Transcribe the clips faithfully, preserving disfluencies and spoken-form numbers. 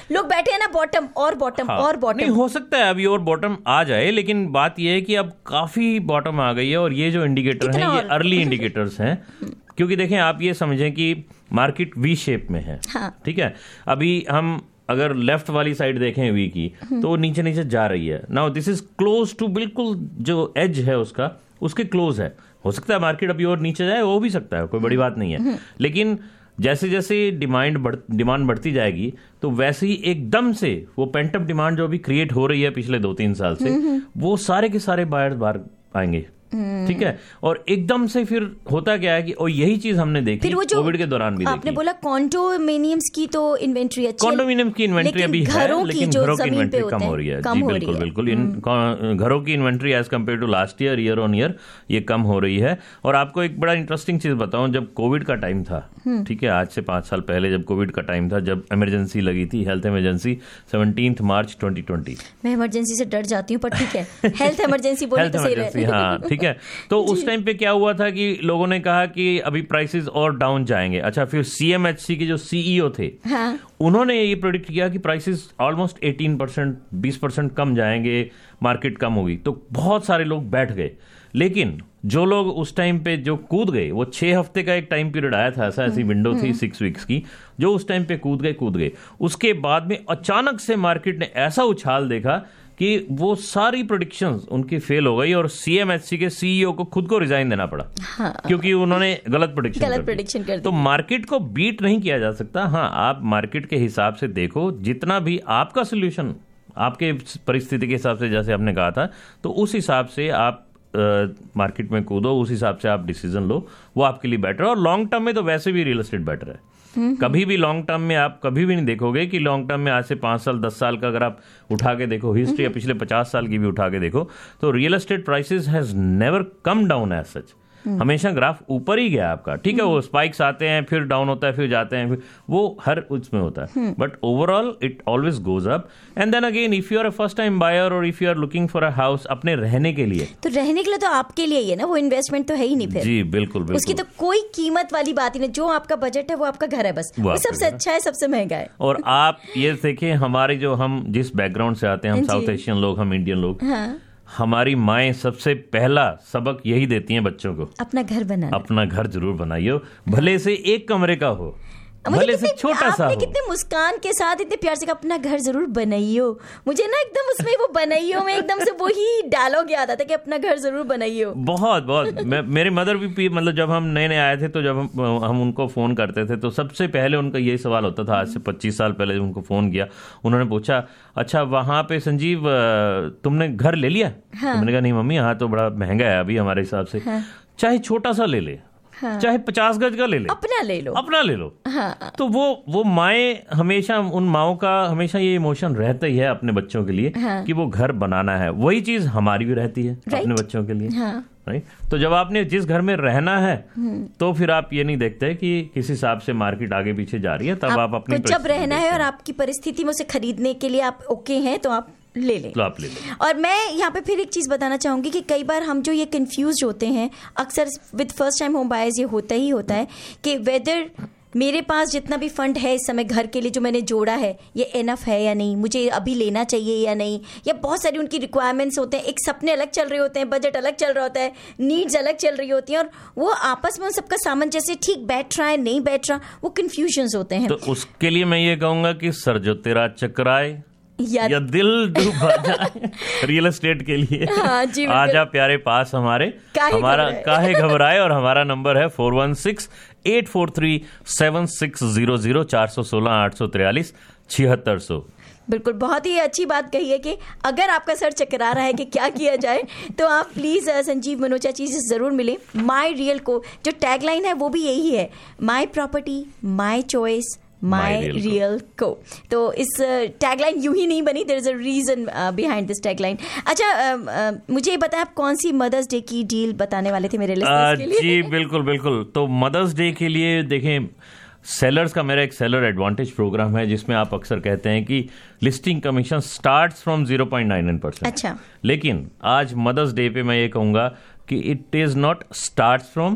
लोग बैठे हैं ना बॉटम और बॉटम हाँ, और बॉटम। नहीं हो सकता है अभी और बॉटम आ जाए, लेकिन बात यह है कि अब काफी बॉटम आ गई है और ये जो इंडिकेटर हैं ये अर्ली इंडिकेटर्स हैं। क्योंकि देखें आप ये समझें कि मार्केट वी शेप में है, ठीक है। अभी हम अगर लेफ्ट वाली साइड देखें वी की तो नीचे नीचे जा रही है। Now this is close to, बिल्कुल जो एज है उसका उसके क्लोज है। हो सकता है मार्केट अभी और नीचे जाए, वो भी सकता है, कोई बड़ी बात नहीं है। लेकिन जैसे जैसे डिमांड बढ़ डिमांड बढ़ती जाएगी तो वैसे ही एकदम से वो पेंट अप डिमांड जो अभी क्रिएट हो रही है पिछले दो तीन साल से, वो सारे के सारे बायर्स बाहर आएंगे, ठीक है। और एकदम से फिर होता क्या है कि और यही चीज हमने देखी कोविड के दौरान भी आपने देखी। बोला कॉन्डोमिनियम्स की तो इन्वेंट्री अच्छी, कॉन्डोमिनियम की इन्वेंट्री अभी है, लेकिन घरों की इन्वेंट्री कम हो रही है। जी बिल्कुल बिल्कुल, घरों की inventory as compare to last year year on year ये कम हो रही है। और आपको एक बड़ा इंटरेस्टिंग चीज बताऊं, जब कोविड का टाइम था, ठीक है, आज से पांच साल पहले जब कोविड का टाइम था, जब इमरजेंसी लगी थी, health emergency seventeenth March twenty twenty. मैं इमरजेंसी से डर जाती हूँ, पर ठीक है, हेल्थ इमरजेंसी बोले तो सही रहे। हाँ ठीक है। तो उस टाइम पे क्या हुआ था कि लोगों ने कहा कि अभी प्राइसेस और डाउन जाएंगे। अच्छा, फिर सीएमएचसी के जो सीईओ थे, हाँ। उन्होंने ये प्रेडिक्ट किया कि प्राइसेस ऑलमोस्ट अठारह परसेंट बीस परसेंट कम जाएंगे, मार्केट कम होगी। तो बहुत सारे लोग बैठ गए। लेकिन जो लोग उस टाइम पे जो कूद गए, वो छह हफ्ते का एक टाइम पीरियड आया था, ऐसा ऐसी विंडो थी सिक्स वीक्स की, जो उस टाइम पे कूद गए कूद गए उसके बाद में अचानक से मार्केट ने ऐसा उछाल देखा कि वो सारी प्रेडिक्शंस उनकी फेल हो गई और सीएमएचसी के सीईओ को खुद को रिजाइन देना पड़ा, हाँ। क्योंकि उन्होंने गलत प्रेडिक्शन गलत प्रेडिक्शन कर दी। तो मार्केट को बीट नहीं किया जा सकता। हाँ, आप मार्केट के हिसाब से देखो, जितना भी आपका सोल्यूशन आपके परिस्थिति के हिसाब से, जैसे आपने कहा था, तो उस हिसाब से आप मार्केट में कूदो, उस हिसाब से आप डिसीजन लो, वो आपके लिए बेटर है। और लॉन्ग टर्म में तो वैसे भी रियल एस्टेट बेटर है। कभी भी लॉन्ग टर्म में आप कभी भी नहीं देखोगे कि लॉन्ग टर्म में आज से पांच साल दस साल का अगर आप उठा के देखो हिस्ट्री, या पिछले पचास साल की भी उठा के देखो, तो real estate prices has never come down as such. हमेशा ग्राफ ऊपर ही गया आपका, ठीक है। वो स्पाइक्स आते हैं, फिर डाउन होता है, फिर जाते हैं, फिर वो हर उसमें होता है, but overall it always goes up. And then again, if you are a first time buyer और if you are looking for a house अपने रहने के लिए, तो रहने के लिए तो आपके लिए ही है ना, वो इन्वेस्टमेंट तो है ही नहीं फिर। जी बिल्कुल बिल्कुल, उसकी तो कोई कीमत वाली बात ही नहीं। जो आपका बजट है वो आपका घर है, बस वो सबसे अच्छा है, सबसे महंगा है। और आप ये देखें, हमारे जो हम जिस बैकग्राउंड से आते हैं, हम साउथ एशियन लोग, हम इंडियन लोग, हमारी माएँ सबसे पहला सबक यही देती हैं बच्चों को, अपना घर बनाना, अपना घर जरूर बनाइयो, भले से एक कमरे का हो, भले से छोटा सा हो। कितने मुस्कान के साथ इतने प्यार से अपना घर जरूर बनाइयो। मुझे ना एकदम उसमें वो बनाइयो में एकदम से वही डायलॉग याद आता कि अपना घर जरूर बनाइयो। बहुत बहुत मेरे मदर भी, मतलब जब हम नए नए आए थे तो जब हम, हम उनको फोन करते थे तो सबसे पहले उनका यही सवाल होता था। आज से पच्चीस साल पहले उनको फोन किया, उन्होंने पूछा, अच्छा वहां पे संजीव तुमने घर ले लिया? हाँ। तो मैंने कहा नहीं मम्मी, यहाँ तो बड़ा महंगा है अभी हमारे हिसाब से। हाँ। चाहे छोटा सा ले ले, हाँ। चाहे पचास गज का ले ले, अपना ले लो, अपना ले लो। हाँ। तो वो वो माएँ हमेशा, उन माओं का हमेशा ये इमोशन रहता ही है अपने बच्चों के लिए, हाँ। कि वो घर बनाना है। वही चीज हमारी भी रहती है अपने बच्चों के लिए, हाँ। राइट। तो जब आपने जिस घर में रहना है तो फिर आप ये नहीं देखते कि किस हिसाब से मार्केट आगे पीछे जा रही है, तब आप अपनी जब रहना है और आपकी परिस्थिति में उसे खरीदने के लिए आप ओके हैं तो आप ले लें, तो आप ले लें। और मैं यहाँ पे फिर एक चीज बताना चाहूंगी कि कई बार हम जो ये कंफ्यूज होते हैं, अक्सर with first time home buyers ये होता ही होता है कि वेदर मेरे पास जितना भी फंड है इस समय घर के लिए जो मैंने जोड़ा है ये इनफ है या नहीं, मुझे अभी लेना चाहिए या नहीं, या बहुत सारी उनकी रिक्वायरमेंट्स होते हैं। एक सपने अलग चल रहे होते हैं, बजट अलग चल रहा होता है, नीड्स अलग चल रही होती हैं, और वो आपस में उन सबका सामंजस्य ठीक बैठ रहा है नहीं बैठ रहा, वो कंफ्यूजन्स होते हैं। तो उसके लिए मैं ये कहूंगा कि सर जो तेरा चकराए या, या दिल डूबा जाए रियल एस्टेट के लिए, हाँ, आजा प्यारे पास हमारे, हमारा काहे घबराए। और हमारा नंबर है four one six eight four three seven six zero zero, चार सौ सोलह आठ सौ तिरयालीस छिहत्तर सौ। बिल्कुल, बहुत ही अच्छी बात कही है कि अगर आपका सर चकरा रहा है कि क्या किया जाए तो आप प्लीज संजीव मनोचा जी से जरूर मिलें। माई रियल को जो टैगलाइन है वो भी यही है, माई property my choice my real को। तो इस टैगलाइन यूं ही नहीं बनी, there is a reason behind this tagline. अच्छा, uh, uh, मुझे ये बताएं आप कौन सी मदर्स डे की डील बताने वाले थे मेरे लिस्टर्स के लिए? जी बिल्कुल बिल्कुल। तो मदर्स डे के लिए देखें, सेलर्स का मेरा एक सेलर एडवांटेज प्रोग्राम है जिसमें आप अक्सर कहते हैं कि listing commission starts from zero point nine nine percent. अच्छा, लेकिन आज मदर्स डे पे मैं ये कहूंगा कि it is not starts from,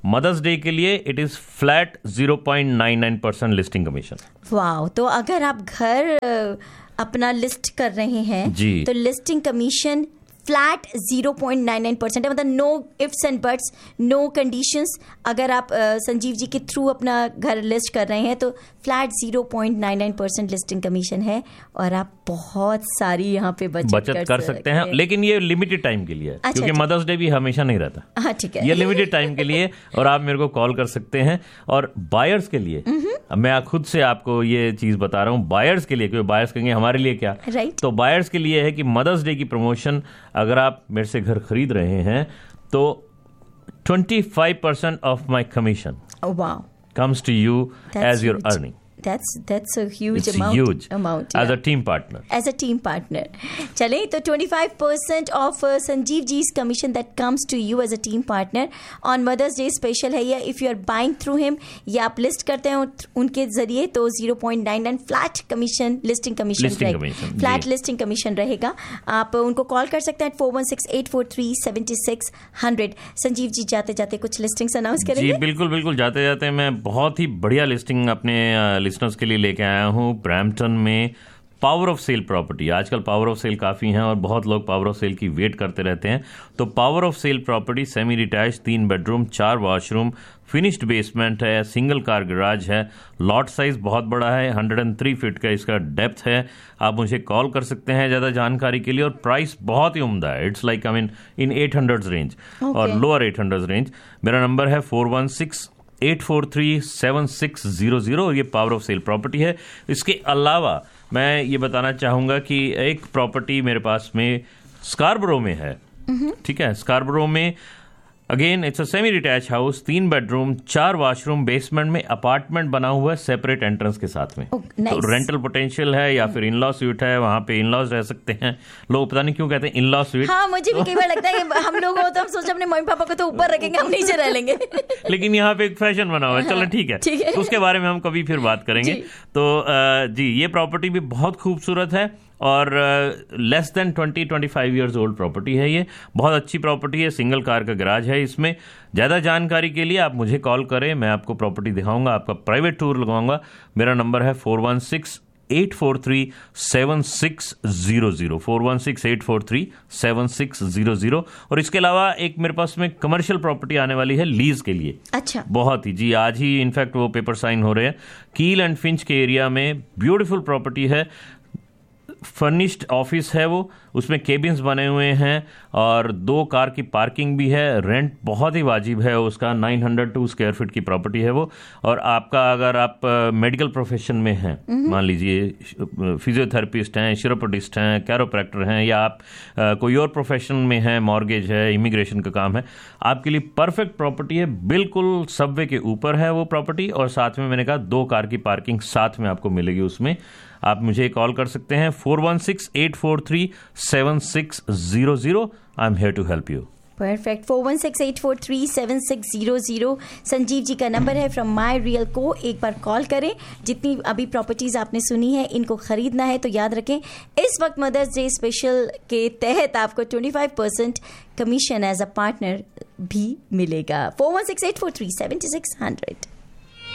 mother's day के लिए it is flat zero point nine nine percent listing commission. वाह, तो अगर आप घर अपना लिस्ट कर रहे हैं जी, तो listing commission flat zero point nine nine percent है, मतलब no ifs and buts, no conditions. अगर आप uh, संजीव जी के थ्रू अपना घर लिस्ट कर रहे हैं तो flat zero point nine nine percent listing commission है और आप बहुत सारी यहाँ पे बचत, बचत कर, कर सकते हैं, लेकिन ये लिमिटेड टाइम के लिए है। अच्छा, क्योंकि मदर्स डे भी हमेशा नहीं रहता। हाँ, ठीक है, ये लिमिटेड टाइम के लिए और आप मेरे को कॉल कर सकते हैं। और बायर्स के लिए मैं खुद से आपको ये चीज बता रहा हूँ, बायर्स के लिए, क्योंकि बायर्स कहेंगे हमारे लिए क्या, राइट, तो बायर्स के लिए है कि मदर्स डे की प्रमोशन अगर आप मेरे से घर खरीद रहे हैं तो twenty five percent of my commission comes to you as your earning. That's that's a huge It's amount. Huge amount as yeah. a team partner. As a team partner. चले तो twenty-five percent of uh, Sanjeev Ji's commission that comes to you as a team partner on Mother's Day special है, या if you are buying through him या आप list करते हैं उनके जरिए तो zero point nine nine flat commission listing commission रहेगा, फ्लैट लिस्टिंग कमीशन रहेगा। आप उनको कॉल कर सकते हैं four one six eight four three seven six hundred. Sanjeev ji जाते जाते कुछ लिस्टिंग्स अनाउंस करेंगे? जी बिल्कुल बिल्कुल, जाते जाते मैं बहुत ही बढ़िया लिस्टिंग अपने लिसनर्स के लिए लेके आया हूँ। ब्रैम्पटन में पावर ऑफ सेल प्रॉपर्टी, आजकल पावर ऑफ सेल काफ़ी हैं और बहुत लोग पावर ऑफ सेल की वेट करते रहते हैं। तो power of cell property semi detach, तीन बेडरूम, चार वॉशरूम, फिनिश्ड बेसमेंट है, सिंगल कार गैराज है, लॉट साइज बहुत बड़ा है, वन हंड्रेड थ्री फीट का इसका डेप्थ है। आप मुझे कॉल कर सकते हैं ज़्यादा जानकारी के लिए और प्राइस बहुत ही उम्दा है। It's like I mean in eight hundred range और लोअर एट हंड्रेड रेंज। मेरा नंबर है four one six eight four three seven six zero zero. ये पावर ऑफ सेल प्रॉपर्टी है। इसके अलावा मैं ये बताना चाहूँगा कि एक प्रॉपर्टी मेरे पास में स्कारबरो में है, ठीक है। स्कारबरो में again it's a semi detach house, तीन बेडरूम, चार वॉशरूम, बेसमेंट में अपार्टमेंट बना हुआ है सेपरेट एंट्रेंस के साथ में। oh, nice. तो रेंटल पोटेंशियल है या फिर इन लॉ स्वीट है, वहां पे इन लॉज रह सकते हैं। लोग पता नहीं क्यों कहते हैं इन लॉ स्वीट। हाँ, मुझे भी कई बार लगता है कि हम लोग हो तो हम सोच अपने मम्मी पापा को तो ऊपर रखेंगे, हम नीचे रह लेंगे। लेकिन यहाँ पे एक फैशन बना हुआ है। चलो ठीक है, तो उसके बारे में हम कभी फिर बात करेंगे। तो जी ये प्रॉपर्टी भी बहुत खूबसूरत है और less than twenty twenty five years old property है। ये बहुत अच्छी प्रॉपर्टी है, सिंगल कार का गैराज है इसमें। ज़्यादा जानकारी के लिए आप मुझे कॉल करें, मैं आपको प्रॉपर्टी दिखाऊंगा, आपका प्राइवेट टूर लगवाऊंगा। मेरा नंबर है four one six eight four three seven six zero zero, four one six eight four three seven six zero zero. और इसके अलावा एक मेरे पास में कमर्शियल प्रॉपर्टी आने वाली है लीज के लिए। अच्छा, बहुत ही जी, आज ही इनफैक्ट वो पेपर साइन हो रहे हैं। कील एंड फिंच के एरिया में ब्यूटीफुल प्रॉपर्टी है, फर्निश्ड ऑफिस है वो, उसमें केबिन्स बने हुए हैं और दो कार की पार्किंग भी है। रेंट बहुत ही वाजिब है उसका, nine hundred to square feet की प्रॉपर्टी है वो। और आपका अगर आप मेडिकल प्रोफेशन में हैं, मान लीजिए फिजियोथेरेपिस्ट हैं, शिरोपोडिस्ट हैं, कैरोप्रैक्टर हैं, या आप आ, कोई और प्रोफेशन में हैं, मॉर्गेज है, इमिग्रेशन का काम है, आपके लिए परफेक्ट प्रॉपर्टी है। बिल्कुल सबवे के ऊपर है वो प्रॉपर्टी और साथ में मैंने कहा दो कार की पार्किंग साथ में आपको मिलेगी उसमें। आप मुझे कॉल कर सकते हैं four one six eight four three seven six zero zero. I am here to help you. Perfect, four one six eight four three seven six zero zero Sanjeev ji का नंबर है फ्रॉम माई रियल को। एक बार call करें। जितनी अभी properties आपने सुनी है इनको खरीदना है तो याद रखें इस वक्त मदर्स डे स्पेशल के तहत आपको twenty five percent commission as a partner भी मिलेगा। Four one six eight four three seven six hundred.